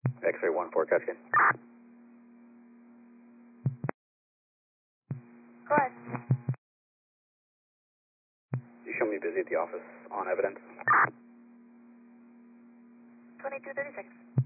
X-ray 1-4, catch again. Go ahead. You show me busy at the office on evidence. 2236.